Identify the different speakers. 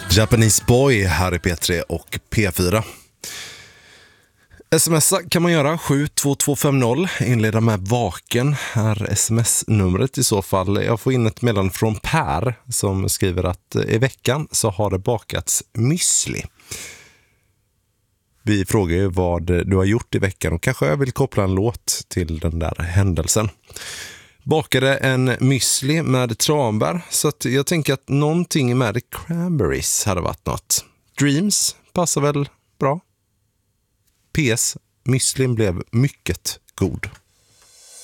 Speaker 1: Japanese Boy här i P3 och P4. Smsa kan man göra 72250, inleda med vaken är sms-numret i så fall. Jag får in ett meddelande från Per som skriver att i veckan så har det bakats müsli. Vi frågar ju vad du har gjort i veckan och kanske jag vill koppla en låt till den där händelsen. Bakade en müsli med tranbär, så att jag tänker att någonting med cranberries hade varit något. Dreams passar väl bra. PS, müslin blev mycket god.